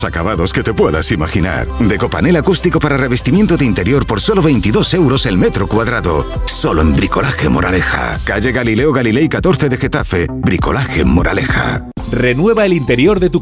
Acabados que te puedas imaginar. Decopanel acústico para revestimiento de interior por solo 22 euros el metro cuadrado. Solo en Bricolaje Moraleja. Calle Galileo Galilei 14 de Getafe. Bricolaje Moraleja. Renueva el interior de tu